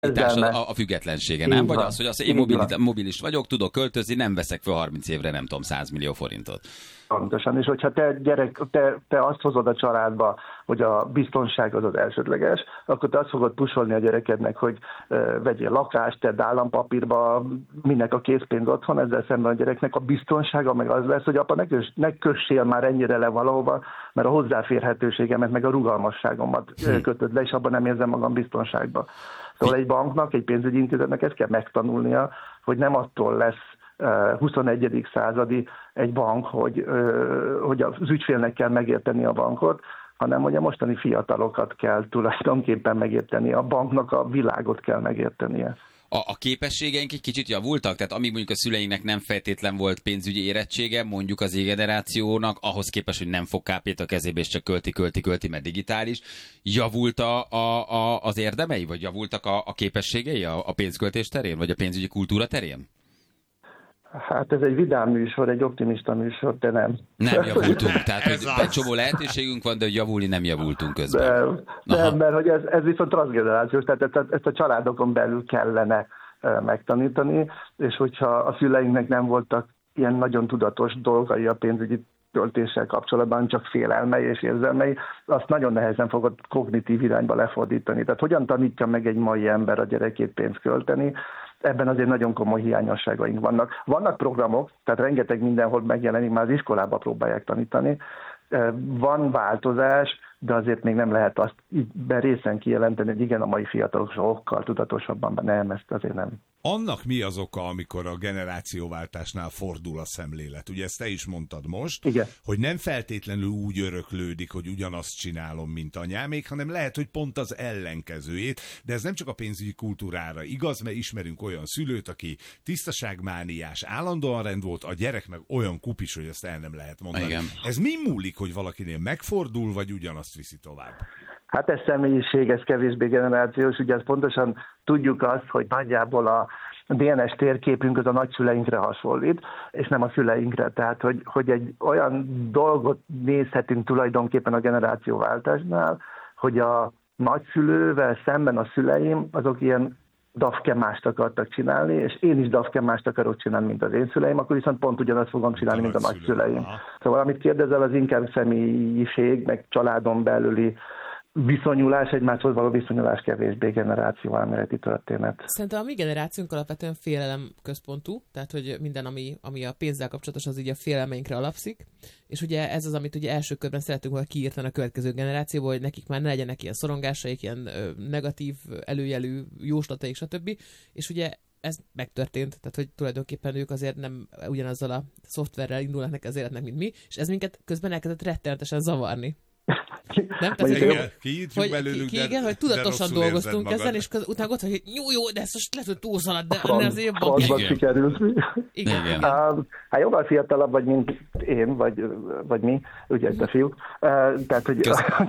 a függetlensége, nem? Vagy az, hogy én mobilis vagyok, tudok költözni, nem veszek fel 30 évre, nem tudom, 100 millió forintot. Pontosan, és hogyha te azt hozod a családba, hogy a biztonság az elsődleges, akkor te azt fogod pusolni a gyerekednek, hogy vegyél lakást, tedd állampapírba, minek a készpénz otthon, ezzel szemben a gyereknek a biztonsága meg az lesz, hogy apa, ne kössél már ennyire le valahova, mert a hozzáférhetőségemet meg a rugalmasságomat kötöd le, és abban nem érzem magam biztonságban. Szóval egy banknak, egy pénzügyi intézetnek ezt kell megtanulnia, hogy nem attól lesz 21. századi egy bank, hogy az ügyfélnek kell megérteni a bankot, hanem hogy a mostani fiatalokat kell tulajdonképpen megérteni, a banknak a világot kell megértenie. A képességeink egy kicsit javultak? Tehát amíg mondjuk a szüleinknek nem feltétlen volt pénzügyi érettsége, mondjuk az Z-generációnak, ahhoz képest, hogy nem fog kápét a kezébe, és csak költi, mert digitális, javult az érdemei, vagy javultak a képességei a pénzköltés terén, vagy a pénzügyi kultúra terén? Hát ez egy vidám műsor, egy optimista műsor, de nem. Nem javultunk, tehát hogy egy csomó lehetőségünk van, de hogy javulni nem javultunk közben. De mert hogy ez viszont transzgenerációs, tehát ezt a családokon belül kellene megtanítani, és hogyha a szüleinknek nem voltak ilyen nagyon tudatos dolgai a pénzügyi költéssel kapcsolatban, csak félelmei és érzelmei, azt nagyon nehezen fogod kognitív irányba lefordítani. Tehát hogyan tanítja meg egy mai ember a gyerekét pénzt költeni? Ebben azért nagyon komoly hiányosságaink vannak. Vannak programok, tehát rengeteg mindenhol megjelenik, már az iskolába próbálják tanítani. Van változás, de azért még nem lehet azt így részen kijelenteni, hogy igen, a mai fiatalok sokkal tudatosabban, de nem, ezt azért nem. Annak mi az oka, amikor a generációváltásnál fordul a szemlélet? Ugye ezt te is mondtad most, igen, hogy nem feltétlenül úgy öröklődik, hogy ugyanazt csinálom, mint anyámék, hanem lehet, hogy pont az ellenkezőjét, de ez nem csak a pénzügyi kultúrára igaz, mert ismerünk olyan szülőt, aki tisztaságmániás, állandóan rend volt, a gyerek meg olyan kupis, hogy ezt el nem lehet mondani. Igen. Ez mi múlik, hogy valakinél megfordul, vagy ugyanazt viszi tovább? Hát ez személyiség, ez kevésbé generációs, ugye ezt pontosan tudjuk azt, hogy nagyjából a DNS térképünk az a nagyszüleinkre hasonlít, és nem a szüleinkre. Tehát, hogy egy olyan dolgot nézhetünk tulajdonképpen a generációváltásnál, hogy a nagyszülővel szemben a szüleim, azok ilyen dafkemást akartak csinálni, és én is dafkemást akarok csinálni, mint az én szüleim, akkor viszont pont ugyanazt fogom csinálni, mint a nagyszüleim. Szóval amit kérdezel, az inkább személyiség, meg családon belüli viszonyulás, egymáshoz való viszonyulás, kevésbé generációelméleti történet. Szerintem a mi generációnk alapvetően félelem központú, tehát hogy minden, ami a pénzzel kapcsolatos, az így a félelmeinkre alapszik, és ugye ez az, amit ugye első körben szeretünk volna kiírtani a következő generációból, hogy nekik már ne legyenek ilyen szorongásaik, ilyen negatív előjelű jóslataik, stb. És ugye ez megtörtént, tehát hogy tulajdonképpen ők azért nem ugyanazzal a szoftverrel indulnak az életnek, mint mi, és ez minket közben elkezdett rettenetesen zavarni. Nem? Tehát, igen, hogy tudatosan dolgoztunk ezen, és utána ott, hogy jó, de ezt most lehet, hogy túlszalad, de azért jobban sikerült. Igen. Hát jóval fiatalabb vagy, mint én, vagy mi, ugye a fiúk. Tehát, hogy...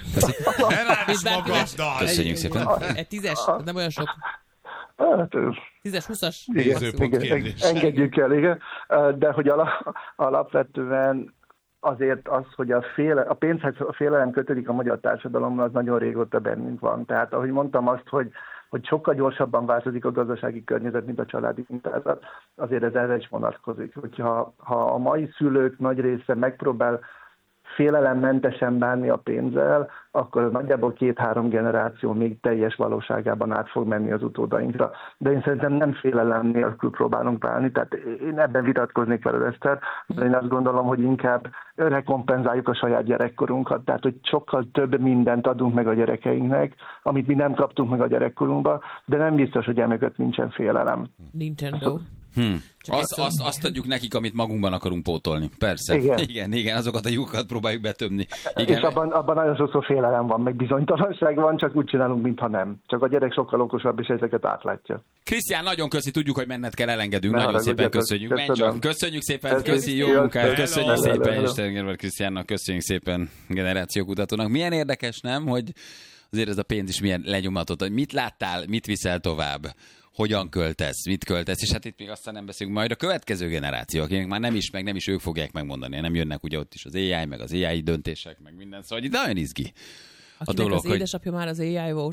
Köszönjük szépen. Egy 10-es, nem olyan sok. 10-es, 20-as. Engedjük el, igen. De hogy alapvetően azért az, hogy a pénzhez a félelem kötődik a magyar társadalommal, az nagyon régóta bennünk van. Tehát, ahogy mondtam azt, hogy sokkal gyorsabban változik a gazdasági környezet, mint a családi mintázat, azért ez erre is vonatkozik. Hogyha a mai szülők nagy része megpróbál félelemmentesen bánni a pénzzel, akkor nagyjából 2-3 generáció még teljes valóságában át fog menni az utódainkra. De én szerintem nem félelem nélkül próbálunk bánni, tehát én ebben vitatkoznék veled, Eszter, de én azt gondolom, hogy inkább rekompenzáljuk a saját gyerekkorunkat, tehát hogy sokkal több mindent adunk meg a gyerekeinknek, amit mi nem kaptunk meg a gyerekkorunkban, de nem biztos, hogy emögött nincsen félelem. Nintendo. Azt adjuk nekik, amit magunkban akarunk pótolni. Persze. Igen, azokat a lyukakat próbáljuk betömni. Igen. És abban nagyon sokszor félelem van, meg bizonytalanság van, csak úgy csinálunk, mintha nem. Csak a gyerek sokkal okosabb, és ezeket átlátja. Krisztián, nagyon köszi, tudjuk, hogy menned kell, elengedünk. Nagyon szépen köszönjük. Köszönjük szépen, köszi, jó munkát, köszönjük szépen Isten Krisztiánnak, köszönjük szépen generációkutatónak. Milyen érdekes, nem, hogy azért ez a pénz is milyen lenyomatot, hogy mit láttál, mit viszel tovább. Hogyan költesz, mit költesz, és hát itt még aztán nem beszélünk majd a következő generáció, akik már nem is ők fogják megmondani, nem jönnek ugye ott is az AI, meg az AI döntések, meg minden, szóval itt nagyon izgi a dolog, az édesapja már az AI volt.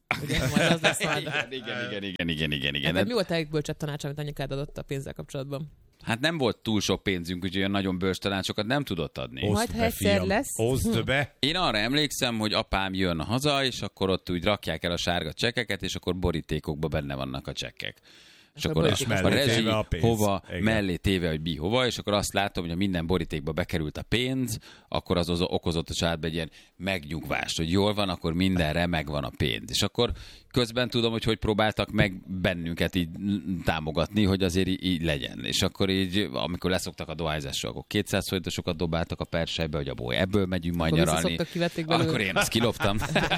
Ugye, majd az lesz majd. Igen. Hát, mi volt a legbölcsebb tanács, amit anyukád adott a pénzzel kapcsolatban? Hát nem volt túl sok pénzünk, úgyhogy olyan nagyon bölcs tanácsokat nem tudott adni. Majd ha egyszer lesz. Oszd be! Én arra emlékszem, hogy apám jön haza, és akkor ott úgy rakják el a sárga csekkeket, és akkor borítékokban benne vannak a csekkek. És akkor a rezsi hova, mellé téve, hogy mi hova, és akkor azt látom, hogy ha minden borítékba bekerült a pénz, akkor az okozott a családba egy ilyen megnyugvást, hogy jól van, akkor mindenre megvan a pénz. És akkor közben tudom, hogy próbáltak meg bennünket így támogatni, hogy azért így legyen. És akkor így, amikor leszoktak a dohányzásról, akkor 200 forintosokat dobáltak a persejbe, hogy abból ebből megyünk majd nyaralni. Akkor én azt kiloptam.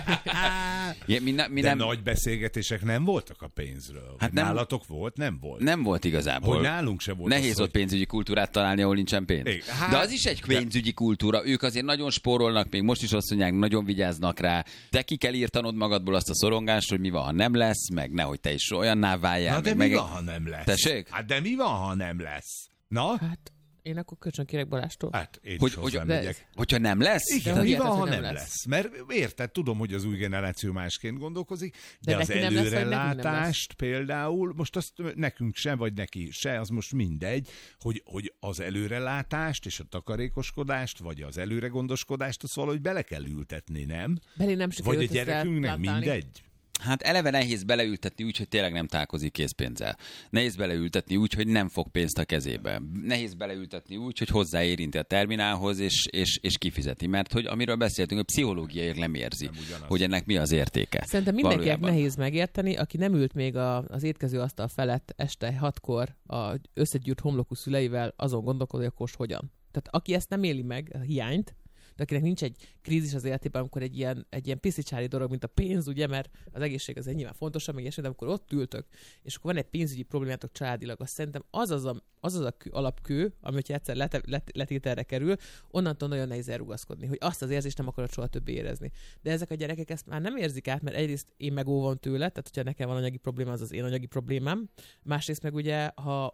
De nagy beszélgetések nem voltak a pénzről. Hát nálatok volt? Nem volt. Nem volt igazából. Hogy nálunk se volt. Nehéz ott pénzügyi kultúrát találni, ahol nincsen pénz. De az is egy pénzügyi kultúra. Ők azért nagyon spórolnak, még most is azt mondják, nagyon vigyáznak rá. De ki kell írtanod magadból azt a szorongást, hogy mi van, ha nem lesz, meg nehogy te is olyanná váljál. Na de mi van, ha nem lesz? Tessék? Hát de mi van, ha nem lesz? Na? Hát én akkor kölcsön kérek Balástól. Hát én is hozzám hogyha nem lesz? Igen, mi van, ha nem lesz? Mert érted, tudom, hogy az új generáció másként gondolkozik, de az előrelátást például, most azt nekünk se, vagy neki se, az most mindegy, hogy az előrelátást és a takarékoskodást, vagy az előregondoskodást, azt valahogy bele kell ültetni, nem? Vagy a gyerekünknek mindegy? Hát eleve nehéz beleültetni úgy, hogy tényleg nem találkozik készpénzzel. Nehéz beleültetni úgy, hogy nem fog pénzt a kezébe. Nehéz beleültetni úgy, hogy hozzáérinti a terminálhoz, és kifizeti. Mert hogy amiről beszéltünk, a pszichológiailag nem érzi, hogy ennek mi az értéke. Szerintem mindenkinek nehéz megérteni, aki nem ült még az étkező asztal felett este 6-kor az összegyűrt homlokú szüleivel, azon gondolkodik, hogy akkor hogyan. Tehát aki ezt nem éli meg, a hiányt, de akinek nincs egy krízis az életében, amikor egy ilyen piszicsári dolog, mint a pénz, ugye, mert az egészség az nyilván fontosabb, meg ilyesmi, de amikor ott ültök, és akkor van egy pénzügyi problémátok családilag, azt szerintem az az alapkő, ami hogyha egyszer letételre kerül, onnantól nagyon nehéz elrugaszkodni, hogy azt az érzést nem akarod soha többé érezni. De ezek a gyerekek ezt már nem érzik át, mert egyrészt én megóvom tőle, tehát hogyha nekem van anyagi probléma, az az én anyagi problémám. Másrészt meg ugye,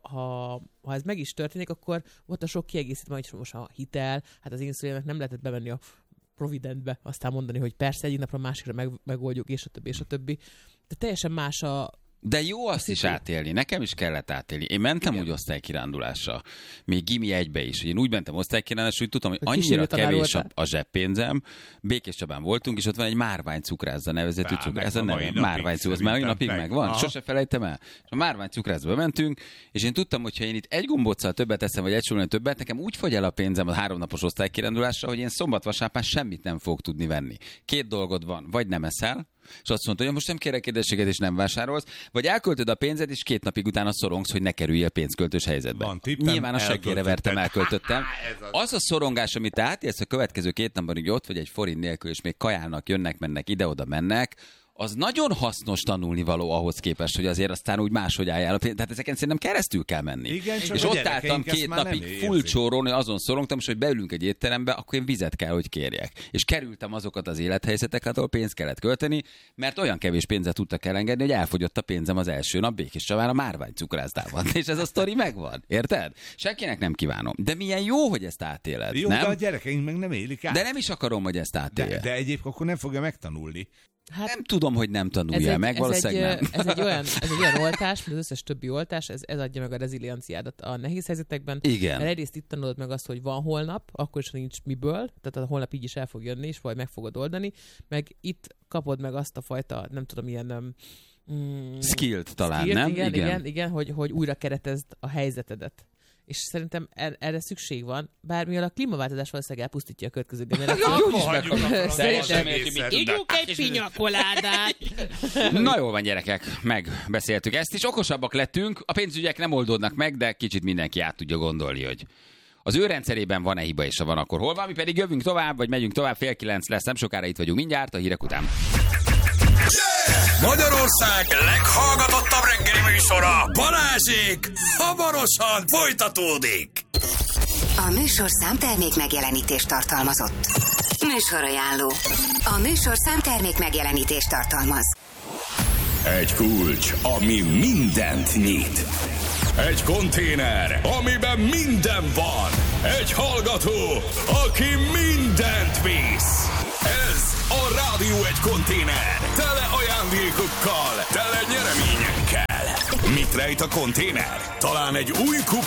ha ez meg is történik, akkor ott a sok kiegészítő, hogy most a hitel, hát az én szüleimnek nem lehetett bemenni a Providentbe, aztán mondani, hogy persze egyik napra másikra megoldjuk, és a többi, és a többi. De teljesen más De jó azt is átélni, nekem is kellett átélni. Én mentem úgy osztálykirándulásra, még gimi egybe is. Én úgy mentem osztálykirándulásra, hogy tudtam, hogy annyira kevés a zseppénzem. Békés Csabán voltunk, és ott van egy Márvány cukrászda nevezetű cukrászda. Ez a neve, Márvány cukrászda, ez már olyan napig megvan. Sose felejtem el. És a Márvány cukrászba mentünk, és én tudtam, hogy ha én itt egy gombóccal többet eszem, vagy egy sorolni többet, nekem úgy fogy el a pénzem a 3 napos osztálykirándulásra, hogy én szombat-vasárnap semmit nem fogok tudni venni. 2 dolgod van, vagy nem eszel, és azt mondta, hogy most nem kérek édességet, és nem vásárolsz, vagy elköltöd a pénzed, és 2 napig utána szorongsz, hogy ne kerüljél pénzköltős helyzetbe. Nyilván a seggére vertem, elköltöttem. Az a szorongás, amit te átélsz a következő 2 napban, hogy ott vagy egy forint nélkül, és még kajálnak, jönnek, mennek, ide-oda mennek, az nagyon hasznos tanulnivaló ahhoz képest, hogy azért aztán úgy máshogy álljál. Tehát ezeken szerintem keresztül kell menni. Igen, és ott álltam 2 napig full csóron, hogy azon szorongtam, és hogy beülünk egy étterembe, akkor én vizet kell, hogy kérjek. És kerültem azokat az élethelyzeteket, ahol pénzt kellett költeni, mert olyan kevés pénzet tudtak elengedni, hogy elfogyott a pénzem az első nap Békés Csabán a Márvány cukrászdában. És ez a sztori megvan. Érted? Senkinek nem kívánom. De milyen jó, hogy ezt átéled. Jó, nem? de a gyerekeink meg nem élik át. De nem is akarom, hogy ezt átélje. De egyébként akkor nem fogja megtanulni. Hát, nem tudom, hogy nem tanulja meg, valószínűleg nem. Ez egy olyan oltás, mint az összes többi oltás, ez adja meg a rezilienciádat a nehéz helyzetekben. Igen. Mert egyrészt itt tanulod meg azt, hogy van holnap, akkor is nincs miből, tehát a holnap így is el fog jönni, és vagy meg fogod oldani, meg itt kapod meg azt a fajta, nem tudom, ilyen... skillt talán, nem? Igen, hogy újra keretezd a helyzetedet. És szerintem erre szükség van, bármilyen a klímaváltozás valószínűleg elpusztítja a következő generációt. Szerintem ígyunk egy pinyakoládát. Na jól van, gyerekek, megbeszéltük ezt is, okosabbak lettünk, a pénzügyek nem oldódnak meg, de kicsit mindenki át tudja gondolni, hogy az ő rendszerében van-e hiba, és ha van, akkor hol van. Mi pedig jövünk tovább, vagy megyünk tovább, 8:30 lesz, nem sokára itt vagyunk mindjárt, a hírek után. Magyarország leghallgatottabb reggeli műsora, Balázsék hamarosan folytatódik. A műsorszám termék megjelenítést tartalmazott. Műsorajánló. A műsorszám termék megjelenítést tartalmaz. Egy kulcs, ami mindent nyit. Egy konténer, amiben minden van. Egy hallgató, aki mindent visz. Ez a Rádió egy konténer. Tele ajándékokkal, tele nyereményekkel. Mit rejt a konténer? Talán egy új